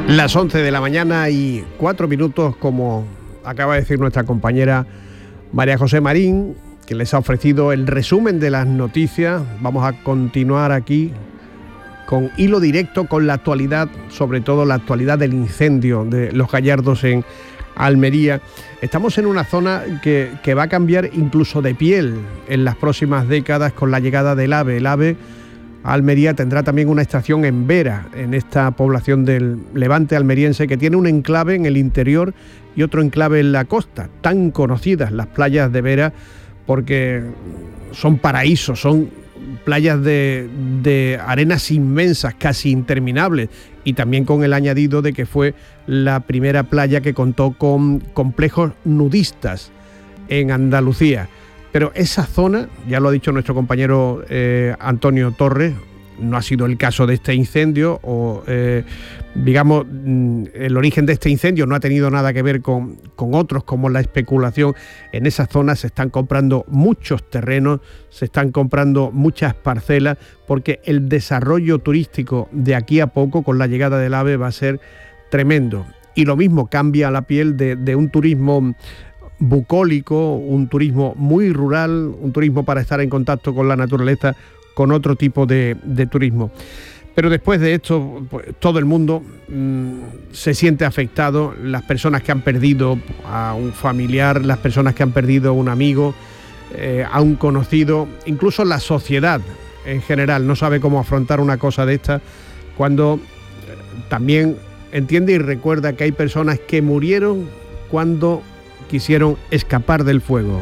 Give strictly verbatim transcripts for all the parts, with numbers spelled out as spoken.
Las once de la mañana y cuatro minutos, como acaba de decir nuestra compañera María José Marín, que les ha ofrecido el resumen de las noticias. Vamos a continuar aquí con hilo directo con la actualidad, sobre todo la actualidad del incendio de Los Gallardos en Almería. Estamos en una zona que, que va a cambiar incluso de piel en las próximas décadas con la llegada del AVE. El AVE Almería tendrá también una estación en Vera, en esta población del Levante almeriense, que tiene un enclave en el interior y otro enclave en la costa. Tan conocidas las playas de Vera porque son paraísos, son playas de, de arenas inmensas, casi interminables, y también con el añadido de que fue la primera playa que contó con complejos nudistas en Andalucía. Pero esa zona, ya lo ha dicho nuestro compañero eh, Antonio Torres, no ha sido el caso de este incendio, o eh, digamos, el origen de este incendio no ha tenido nada que ver con, con otros, como la especulación. En esa zona se están comprando muchos terrenos, se están comprando muchas parcelas, porque el desarrollo turístico de aquí a poco, con la llegada del AVE, va a ser tremendo. Y lo mismo cambia la piel de, de un turismo bucólico, un turismo muy rural, un turismo para estar en contacto con la naturaleza, con otro tipo de, de turismo. Pero después de esto, pues, todo el mundo mmm, se siente afectado, las personas que han perdido a un familiar, las personas que han perdido a un amigo, eh, a un conocido, incluso la sociedad en general no sabe cómo afrontar una cosa de esta, cuando eh, también entiende y recuerda que hay personas que murieron cuando quisieron escapar del fuego.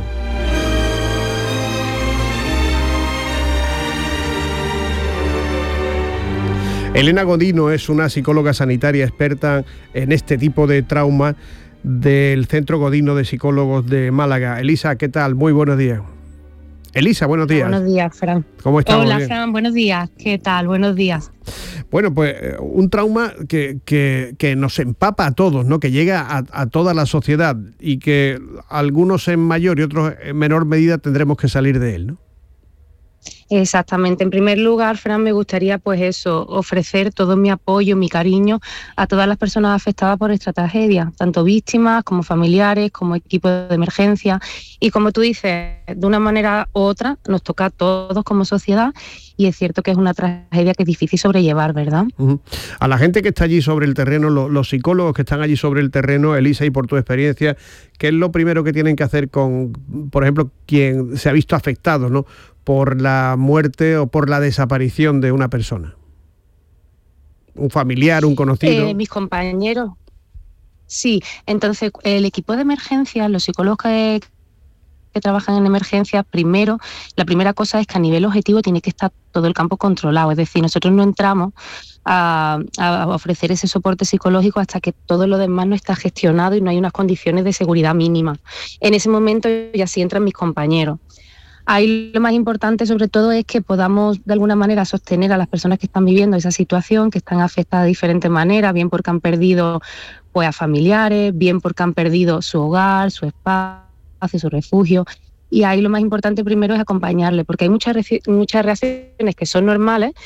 Elena Godino es una psicóloga sanitaria experta en este tipo de trauma del Centro Godino de Psicólogos de Málaga. Elisa, ¿qué tal? Muy buenos días. Elisa, buenos días. Buenos días, Fran. ¿Cómo estás? Hola, Fran, buenos días. ¿Qué tal? Buenos días. Bueno, pues un trauma que, que, que nos empapa a todos, ¿no? Que llega a, a toda la sociedad y que algunos en mayor y otros en menor medida tendremos que salir de él, ¿no? Exactamente. En primer lugar, Fran, me gustaría pues eso, ofrecer todo mi apoyo, mi cariño a todas las personas afectadas por esta tragedia, tanto víctimas como familiares, como equipo de emergencia. Y como tú dices, de una manera u otra nos toca a todos como sociedad, y es cierto que es una tragedia que es difícil sobrellevar, ¿verdad? Uh-huh. A la gente que está allí sobre el terreno, los, los psicólogos que están allí sobre el terreno, Elisa, y por tu experiencia, ¿qué es lo primero que tienen que hacer con, por ejemplo, quien se ha visto afectado, ¿no?, por la muerte o por la desaparición de una persona? ¿Un familiar, un conocido? Eh, mis compañeros. Sí, entonces el equipo de emergencia, los psicólogos que, que trabajan en emergencias, primero, la primera cosa es que a nivel objetivo tiene que estar todo el campo controlado. Es decir, nosotros no entramos a, a ofrecer ese soporte psicológico hasta que todo lo demás no está gestionado y no hay unas condiciones de seguridad mínimas. En ese momento ya sí entran mis compañeros. Ahí lo más importante sobre todo es que podamos de alguna manera sostener a las personas que están viviendo esa situación, que están afectadas de diferentes maneras, bien porque han perdido pues a familiares, bien porque han perdido su hogar, su espacio, su refugio. Y ahí lo más importante primero es acompañarle, porque hay muchas, muchas reacciones que son normales,